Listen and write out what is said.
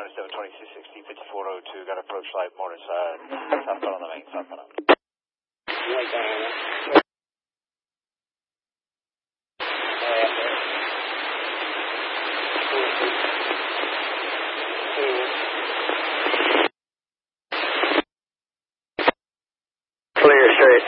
97, 2660, 5402, got approach light, morning side, southbound on the main, southbound out. Clear, stretch.